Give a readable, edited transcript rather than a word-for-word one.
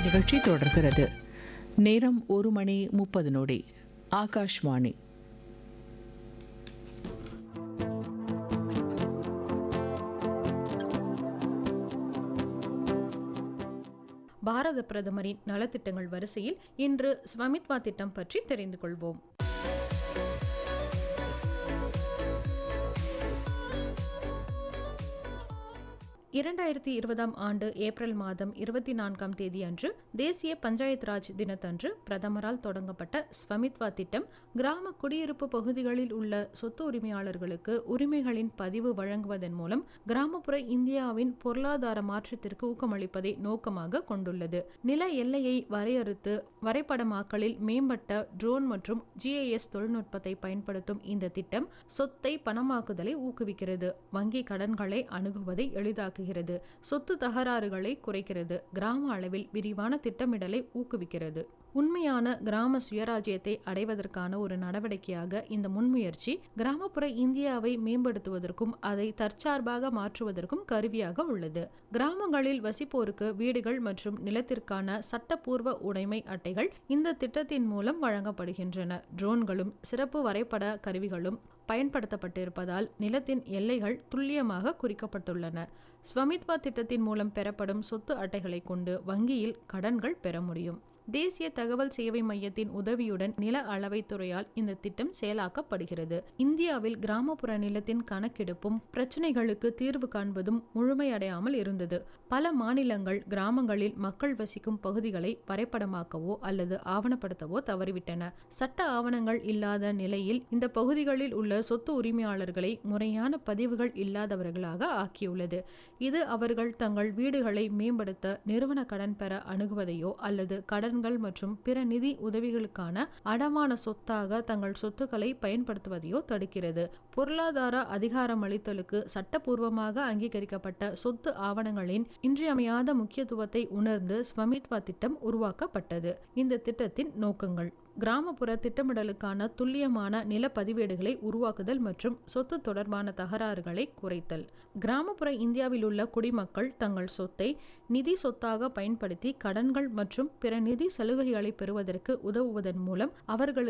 நிகழ்ச்சி தொடர்கிறது. நேரம் 1:30 ஆகாஷ்வாணி. பாரத பிரதமரின் நலத்திட்டங்கள் வரிசையில் இன்று ஸ்வமித்வா திட்டம் பற்றி தெரிந்து கொள்வோம். 2020 ஆண்டு ஏப்ரல் மாதம் 24ஆம் தேதி அன்று தேசிய பஞ்சாயத் ராஜ் தினத்தன்று பிரதமரால் தொடங்கப்பட்ட ஸ்வமித்வா திட்டம் கிராம குடியிருப்பு பகுதிகளில் உள்ள சொத்து உரிமையாளர்களுக்கு உரிமைகளின் பதிவு வழங்குவதன் மூலம் கிராமப்புற இந்தியாவின் பொருளாதார மாற்றத்திற்கு ஊக்கமளிப்பதை நோக்கமாக கொண்டுள்ளது. நில எல்லையை வரையறுத்து வரைபடமாக்கலில் மேம்பட்ட ட்ரோன் மற்றும் GIS தொழில்நுட்பத்தை பயன்படுத்தும் இந்த திட்டம் சொத்தை பணமாக்குதலை ஊக்குவிக்கிறது, வங்கி கடன்களை அணுகுவதை எளிதாக்குகிறது, சொத்து தகராறுகளை குறைக்கிறது, கிராம அளவில் விரிவான திட்டமிடலை ஊக்குவிக்கிறது. உண்மையான கிராம சுயராஜ்யத்தை அடைவதற்கான ஒரு நடவடிக்கையாக இந்த முன்முயற்சி கிராமப்புற இந்தியாவை மேம்படுத்துவதற்கும் அதை தற்சார்பாக மாற்றுவதற்கும் கருவியாக உள்ளது. கிராமங்களில் வசிப்போருக்கு வீடுகள் மற்றும் நிலத்திற்கான சட்டப்பூர்வ உடைமை அட்டைகள் இந்த திட்டத்தின் மூலம் வழங்கப்படுகின்றன. ட்ரோன்களும் சிறப்பு வரைபட கருவிகளும் பயன்படுத்தப்பட்டிருப்பதால் நிலத்தின் எல்லைகள் துல்லியமாக குறிக்கப்பட்டுள்ளன. ஸ்வமித்வா திட்டத்தின் மூலம் பெறப்படும் சொத்து அட்டைகளை கொண்டு வங்கியில் கடன்கள் பெற முடியும். தேசிய தகவல் சேவை மையத்தின் உதவியுடன் நில அளவைத்துறையால் இந்த திட்டம் செயலாக்கப்படுகிறது. இந்தியாவில் கிராமப்புற நிலத்தின் கணக்கெடுப்பும் பிரச்சனைகளுக்கு தீர்வு காண்பதும் முழுமையடையாமல் இருந்தது. பல மாநிலங்கள் கிராமங்களில் மக்கள் வசிக்கும் பகுதிகளை வரைபடமாக்கவோ அல்லது ஆவணப்படுத்தவோ தவறிவிட்டன. சட்ட ஆவணங்கள் இல்லாத நிலையில் இந்த பகுதிகளில் உள்ள சொத்து உரிமையாளர்களை முறையான பதிவுகள் இல்லாதவர்களாக ஆக்கியுள்ளது. இது அவர்கள் தங்கள் வீடுகளை மேம்படுத்த நிறுவன கடன் பெற அணுகுவதையோ அல்லது கடன்கள் மற்றும் பிற நிதி உதவிகளுக்கான அடமான சொத்தாக தங்கள் சொத்துக்களை பயன்படுத்துவதையோ தடுக்கிறது. பொருளாதார அதிகாரமளித்தலுக்கு சட்டப்பூர்வமாக அங்கீகரிக்கப்பட்ட சொத்து ஆவணங்களின் இன்றியமையாத முக்கியத்துவத்தை உணர்ந்து ஸ்வமித்வா திட்டம் உருவாக்கப்பட்டது. இந்த திட்டத்தின் நோக்கங்கள்: கிராமப்புற திட்டமிடலுக்கான துல்லியமான நில பதிவேடுகளை உருவாக்குதல் மற்றும் சொத்து தொடர்பான தகராறுகளை குறைத்தல். கிராமப்புற இந்தியாவில் உள்ள குடிமக்கள் தங்கள் சொத்தை நிதி சொத்தாக பயன்படுத்தி கடன்கள் மற்றும் பிற நிதி சலுகைகளை பெறுவதற்கு உதவுவதன் மூலம் அவர்களுக்கு